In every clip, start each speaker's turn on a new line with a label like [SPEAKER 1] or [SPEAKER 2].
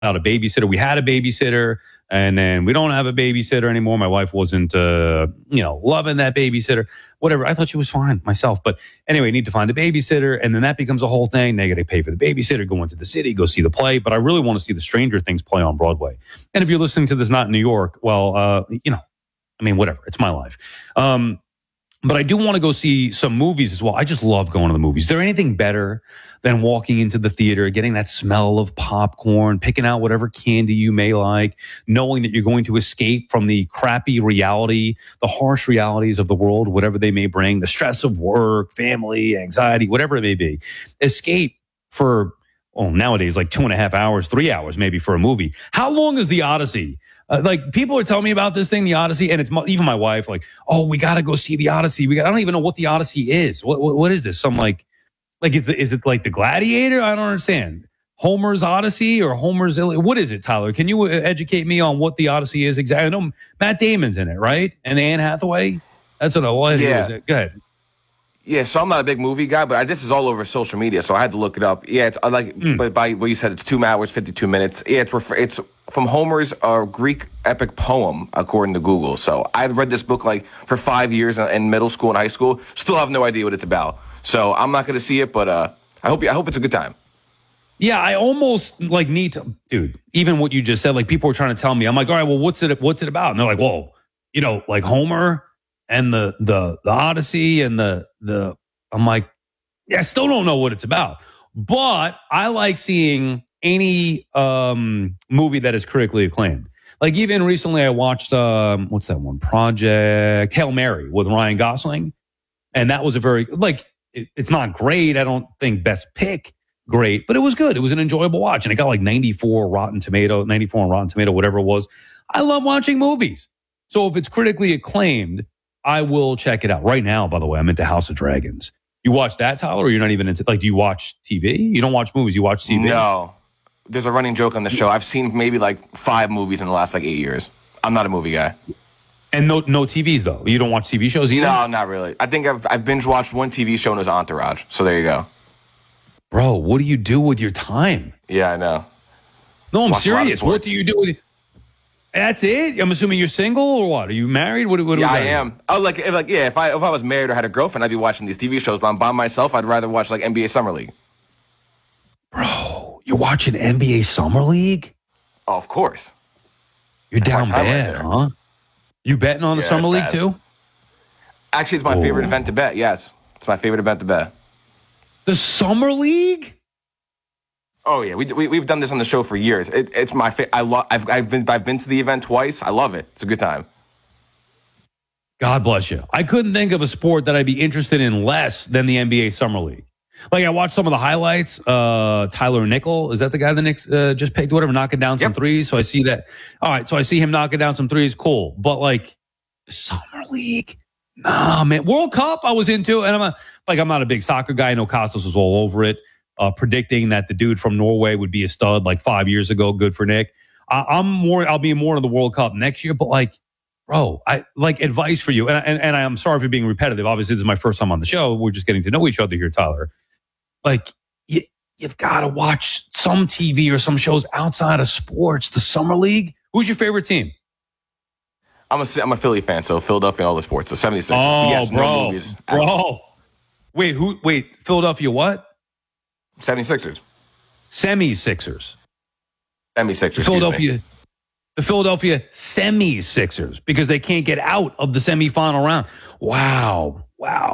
[SPEAKER 1] a babysitter. We had a babysitter, and then we don't have a babysitter anymore. My wife wasn't, loving that babysitter. Whatever. I thought she was fine myself, but anyway, need to find a babysitter, and then that becomes a whole thing. They got to pay for the babysitter, go into the city, go see the play. But I really want to see the Stranger Things play on Broadway. And if you're listening to this not in New York, well, whatever. It's my life. But I do want to go see some movies as well. I just love going to the movies. Is there anything better than walking into the theater, getting that smell of popcorn, picking out whatever candy you may like, knowing that you're going to escape from the crappy reality, the harsh realities of the world, whatever they may bring, the stress of work, family, anxiety, whatever it may be. Escape for, nowadays, like 2.5 hours, 3 hours maybe for a movie. How long is The Odyssey? People are telling me about this thing, The Odyssey, and it's even my wife. Like, oh, we got to go see The Odyssey. I don't even know what The Odyssey is. What is this? Some is it like The Gladiator? I don't understand. Homer's Odyssey or Homer's? What is it, Tyler? Can you educate me on what The Odyssey is exactly? I know Matt Damon's in it, right? And Anne Hathaway. That's what I was.
[SPEAKER 2] Yeah.
[SPEAKER 1] Go ahead.
[SPEAKER 2] Yeah, so I'm not a big movie guy, but this is all over social media, so I had to look it up. Yeah, but by what you said, it's 2 hours, 52 minutes. Yeah, it's from Homer's Greek epic poem, according to Google. So I've read this book for 5 years in middle school and high school. Still have no idea what it's about. So I'm not going to see it, but I hope it's a good time.
[SPEAKER 1] Yeah, I almost need to, dude. Even what you just said, people were trying to tell me. I'm like, all right, well, what's it about? And they're like, whoa, Homer and the Odyssey and the I'm like, yeah, I still don't know what it's about. But I like seeing any movie that is critically acclaimed. Like even recently I watched what's that one? Project Hail Mary with Ryan Gosling. And that was a very it's not great. I don't think best pick great, but it was good. It was an enjoyable watch. And it got 94 on Rotten Tomato, whatever it was. I love watching movies. So if it's critically acclaimed, I will check it out. Right now, by the way, I'm into House of Dragons. You watch that, Tyler, or you're not even into do you watch TV? You don't watch movies, you watch TV?
[SPEAKER 2] No. There's a running joke on the show. I've seen maybe 5 movies in the last 8 years. I'm not a movie guy.
[SPEAKER 1] And no TVs though. You don't watch TV shows either?
[SPEAKER 2] No, not really. I think I've binge watched one TV show and it was Entourage. So there you go.
[SPEAKER 1] Bro, what do you do with your time?
[SPEAKER 2] Yeah, I know.
[SPEAKER 1] No, I'm serious. What do you do with it? That's it? I'm assuming you're single or what? Are you married? What
[SPEAKER 2] yeah, I am. Oh, if I was married or had a girlfriend, I'd be watching these TV shows. But I'm by myself. I'd rather watch NBA Summer League.
[SPEAKER 1] Bro, you're watching NBA Summer League?
[SPEAKER 2] Oh, of course.
[SPEAKER 1] You're down bad, huh? You betting on the Summer League too?
[SPEAKER 2] Actually, it's my favorite event to bet. Yes, it's my favorite event to bet.
[SPEAKER 1] The Summer League?
[SPEAKER 2] Oh yeah, we've done this on the show for years. It's my I've been to the event twice. I love it. It's a good time.
[SPEAKER 1] God bless you. I couldn't think of a sport that I'd be interested in less than the NBA Summer League. I watched some of the highlights. Tyler Nickel, is that the guy the Knicks just picked? Whatever, knocking down some threes. So I see that. All right, so I see him knocking down some threes. Cool, but the Summer League, nah, man. World Cup, I was into, and I'm not a big soccer guy. I know Costas was all over it. Predicting that the dude from Norway would be a stud 5 years ago. Good for Nick. I'll be more into the World Cup next year, but bro, I advice for you. And I'm sorry for being repetitive. Obviously, this is my first time on the show. We're just getting to know each other here, Tyler. You've got to watch some TV or some shows outside of sports. The Summer League. Who's your favorite team?
[SPEAKER 2] I'm a Philly fan, so Philadelphia and all the sports. So 76.
[SPEAKER 1] Oh,
[SPEAKER 2] yes,
[SPEAKER 1] bro.
[SPEAKER 2] no movies.
[SPEAKER 1] Bro. Wait, Philadelphia what?
[SPEAKER 2] 76ers.
[SPEAKER 1] Semi-Sixers.
[SPEAKER 2] Semi-Sixers.
[SPEAKER 1] The Philadelphia Semi-Sixers, because they can't get out of the semifinal round. Wow.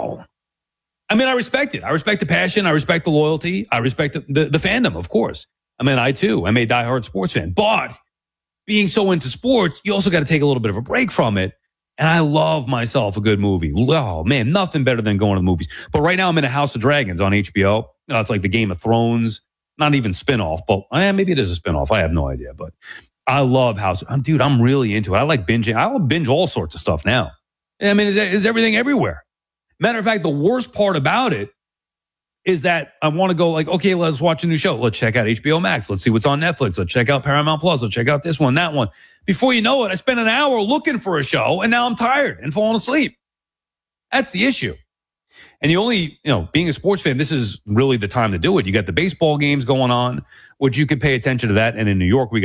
[SPEAKER 1] I mean, I respect it. I respect the passion. I respect the loyalty. I respect the fandom, of course. I too. I'm a diehard sports fan. But being so into sports, you also got to take a little bit of a break from it. And I love myself a good movie. Oh, man, nothing better than going to the movies. But right now I'm in a House of Dragons on HBO. It's like the Game of Thrones. Not even spinoff, but maybe it is a spinoff. I have no idea. But I love House. Dude, I'm really into it. I like binging. I'll binge all sorts of stuff now. Is everything everywhere? Matter of fact, the worst part about it is that I want to go okay, let's watch a new show. Let's check out HBO Max. Let's see what's on Netflix. Let's check out Paramount Plus. Let's check out this one, that one. Before you know it, I spent an hour looking for a show, and now I'm tired and falling asleep. That's the issue. And you only, being a sports fan, this is really the time to do it. You got the baseball games going on, which you could pay attention to that. And in New York, we got